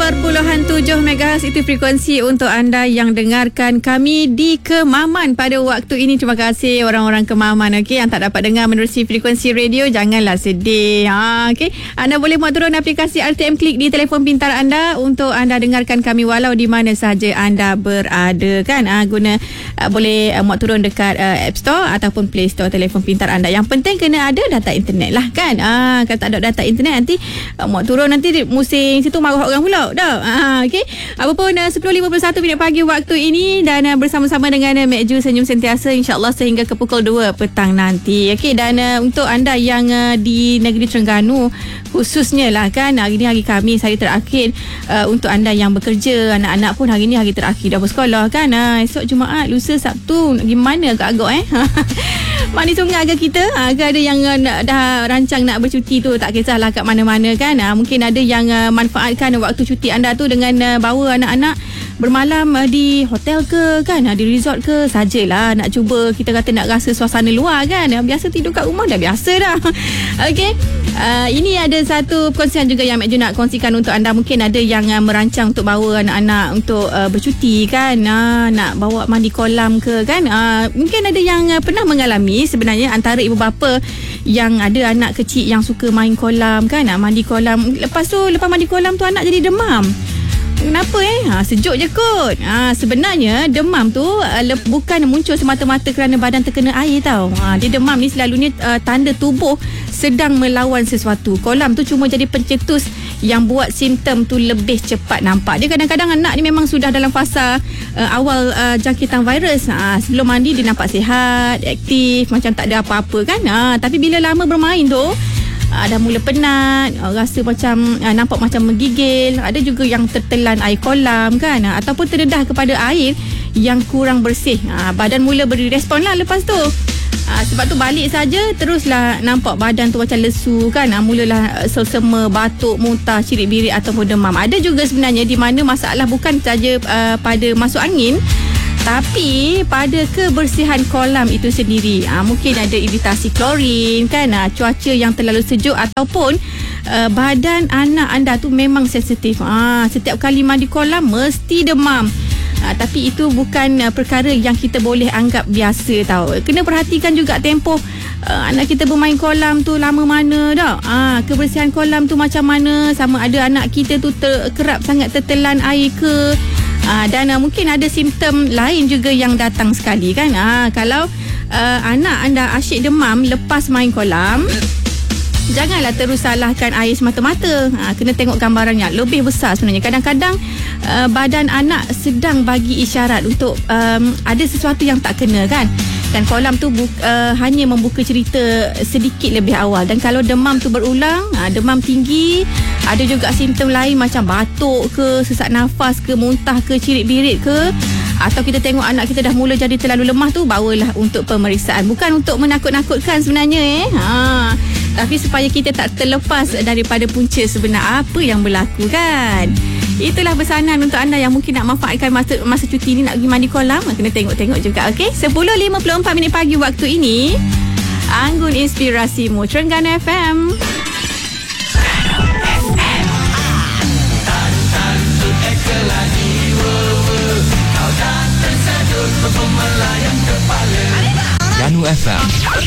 MHz itu frekuensi untuk anda yang dengarkan kami di Kemaman pada waktu ini. Terima kasih orang-orang Kemaman, okey, yang tak dapat dengar menerusi frekuensi radio. Janganlah sedih. Okey, anda boleh muat turun aplikasi RTM Klik di telefon pintar anda untuk anda dengarkan kami walau di mana sahaja anda berada, kan? Guna boleh muat turun dekat App Store ataupun Play Store telefon pintar anda. Yang penting kena ada data internet lah, kan? Kalau tak ada data internet nanti muat turun nanti musim situ marah orang pula dah. Okey. Apapun 10.51 minit pagi waktu ini dan bersama-sama dengan Mek Ju Senyum Sentiasa insya-Allah sehingga ke pukul 2 petang nanti. Okey, dan untuk anda yang di negeri Terengganu khususnya lah, kan, hari ni hari Khamis, hari terakhir untuk anda yang bekerja, anak-anak pun hari ni hari terakhir dah bersekolah, kan. Esok Jumaat, lusa Sabtu, gimana agak-agak Mari sungai agak kita agak ada yang dah rancang nak bercuti tu, tak kisahlah kat mana-mana, kan. Mungkin ada yang manfaatkan waktu cuti anda tu dengan bawa anak-anak bermalam di hotel ke, kan, di resort ke, sajalah nak cuba kita kata nak rasa suasana luar, kan. Biasa tidur kat rumah dah biasa dah. Okey, ini ada satu perkongsian juga yang Mek Ju nak kongsikan untuk anda. Mungkin ada yang merancang untuk bawa anak-anak untuk bercuti, kan, nak bawa mandi kolam ke, kan. Mungkin ada yang pernah mengalami sebenarnya antara ibu bapa yang ada anak kecil yang suka main kolam, kan, mandi kolam. Lepas mandi kolam tu anak jadi demam. Kenapa sejuk je kot. Sebenarnya demam tu bukan muncul semata-mata kerana badan terkena air tau. Dia demam ni selalunya tanda tubuh sedang melawan sesuatu. Kolam tu cuma jadi pencetus yang buat simptom tu lebih cepat nampak. Dia kadang-kadang anak ni memang sudah dalam fasa awal jangkitan virus. Sebelum mandi dia nampak sihat, aktif, macam tak ada apa-apa, kan. Tapi bila lama bermain tu dah mula penat, rasa macam nampak macam menggigil. Ada juga yang tertelan air kolam, kan, ataupun terdedah kepada air yang kurang bersih. Badan mula beri respon lah lepas tu. Sebab tu balik saja teruslah nampak badan tu macam lesu, kan. Mulalah selsema, batuk, muntah, cirit-birit ataupun demam. Ada juga sebenarnya di mana masalah bukan saja pada masuk angin, tapi pada kebersihan kolam itu sendiri. Mungkin ada iritasi klorin, kan, cuaca yang terlalu sejuk ataupun badan anak anda tu memang sensitif. Setiap kali mandi kolam mesti demam. Tapi itu bukan perkara yang kita boleh anggap biasa tau. Kena perhatikan juga tempoh anak kita bermain kolam tu lama mana dah. Kebersihan kolam tu macam mana, sama ada anak kita tu kerap sangat tertelan air ke. Dan mungkin ada simptom lain juga yang datang sekali, kan. Kalau anak anda asyik demam lepas main kolam, janganlah terus salahkan air semata-mata. Kena tengok gambaran yang lebih besar sebenarnya. Kadang-kadang badan anak sedang bagi isyarat untuk ada sesuatu yang tak kena, kan. Dan kolam tu hanya membuka cerita sedikit lebih awal. Dan kalau demam tu berulang, demam tinggi, ada juga simptom lain macam batuk ke, sesak nafas ke, muntah ke, cirit-birit ke, atau kita tengok anak kita dah mula jadi terlalu lemah tu, bawalah untuk pemeriksaan. Bukan untuk menakut-nakutkan sebenarnya, tapi supaya kita tak terlepas daripada punca sebenar apa yang berlaku, kan. Itulah pesanan untuk anda yang mungkin nak manfaatkan masa cuti ni nak pergi mandi kolam. Kena tengok-tengok juga, okey. 10.54 minit pagi waktu ini. Anggun Inspirasimu, Terengganu FM. Terengganu FM.